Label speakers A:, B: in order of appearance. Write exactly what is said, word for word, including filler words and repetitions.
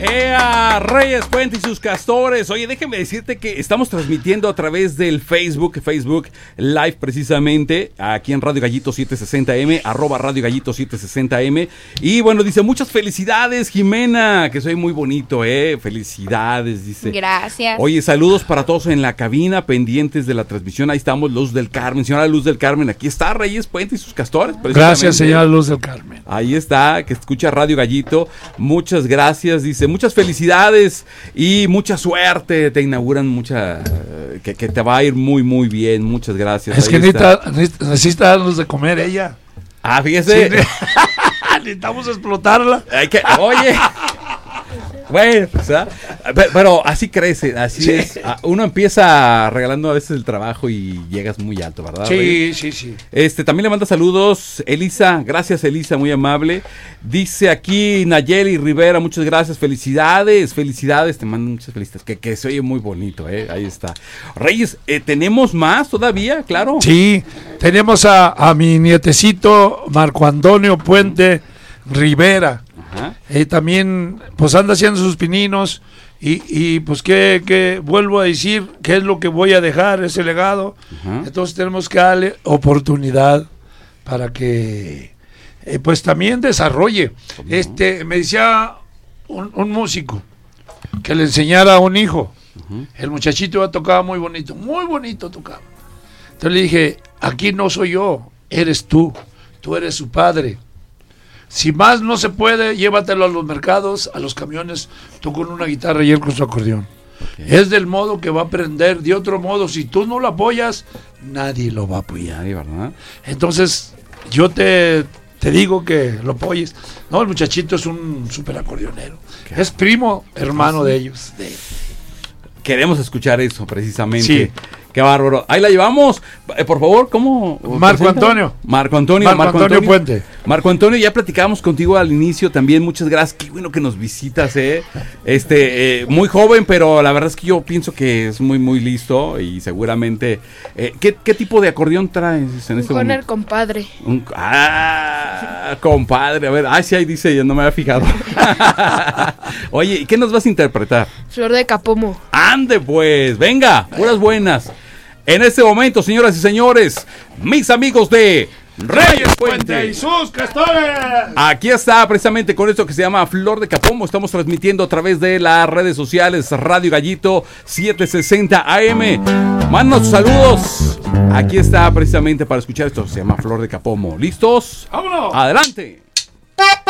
A: ¡Ea! Reyes Puente y sus castores. Oye, déjeme decirte que estamos transmitiendo a través del Facebook, Facebook Live precisamente, aquí en Radio Gallito setecientos sesenta eme, arroba Radio Gallito setecientos sesenta eme. Y bueno, dice, muchas felicidades, Jimena, que soy muy bonito, ¿eh? Felicidades, dice.
B: Gracias.
A: Oye, saludos para todos en la cabina, pendientes de la transmisión. Ahí estamos, Luz del Carmen. Señora Luz del Carmen, aquí está Reyes Puente y sus castores.
C: Gracias, señora Luz del Carmen.
A: Ahí está, que escucha Radio Gallito. Muchas gracias, dice, muchas felicidades y mucha suerte. Te inauguran mucha, que, que te va a ir muy, muy bien. Muchas gracias.
C: Es
A: Ahí
C: que necesita,
A: está.
C: necesita darnos de comer ella.
A: Ah, fíjese.
C: Sí, necesitamos explotarla.
A: Hay que, oye. Bueno, pues, ¿eh? pero, pero así crece, así
C: Sí.
A: es. Uno empieza regalando a veces el trabajo y llegas muy alto, ¿verdad?
C: Sí,
A: Reyes?
C: sí, sí.
A: Este, también le manda saludos Elisa, gracias Elisa, muy amable. Dice aquí Nayeli Rivera, muchas gracias, felicidades, felicidades, te mando muchas felicidades, que, que se oye muy bonito, eh, ahí está. Reyes, eh, ¿tenemos más todavía? Claro.
C: Sí, tenemos a, a mi nietecito Marco Antonio Puente Rivera.
A: Ajá.
C: Eh, también pues anda haciendo sus pininos y, y pues que, que vuelvo a decir qué es lo que voy a dejar, ese legado.
A: Ajá.
C: Entonces tenemos que darle oportunidad para que eh, pues también desarrolle. Este me decía un, un músico que le enseñara a un hijo.
A: Ajá.
C: El muchachito tocaba muy bonito, muy bonito tocaba. Entonces le dije, aquí no soy yo, eres tú, tú eres su padre. Si más no se puede, llévatelo a los mercados, a los camiones, tú con una guitarra y él con su acordeón. Okay. Es del modo que va a aprender, de otro modo, si tú no lo apoyas, nadie lo va a apoyar.
A: Nadie, ¿verdad?
C: Entonces, yo te, te digo que lo apoyes. No, el muchachito es un súper acordeonero. Okay. Es primo, hermano de ellos. De...
A: Queremos escuchar eso, precisamente.
C: Sí.
A: Qué bárbaro. Ahí la llevamos. Eh, por favor, ¿cómo?
C: Marco
A: presenta?
C: Antonio.
A: Marco Antonio.
C: Marco,
A: Marco
C: Antonio,
A: Antonio
C: Puente.
A: Marco Antonio, ya platicábamos contigo al inicio también. Muchas gracias. Qué bueno que nos visitas, ¿eh? Este, eh, muy joven, pero la verdad es que yo pienso que es muy, muy listo y seguramente. Eh, ¿qué, ¿Qué tipo de acordeón traes en este
B: Un
A: momento?
B: Honer compadre.
A: Un, ah, compadre. A ver, ay, sí, ahí dice, yo no me había fijado. Oye, ¿y qué nos vas a interpretar?
B: Flor de Capomo.
A: Ande pues, venga, puras buenas. En este momento, señoras y señores, mis amigos de Reyes Puente
C: y sus castores.
A: Aquí está precisamente con esto que se llama Flor de Capomo. Estamos transmitiendo a través de las redes sociales Radio Gallito setecientos sesenta A M. Mándanos saludos. Aquí está precisamente para escuchar esto. Se llama Flor de Capomo. ¿Listos?
C: ¡Vámonos!
A: ¡Adelante!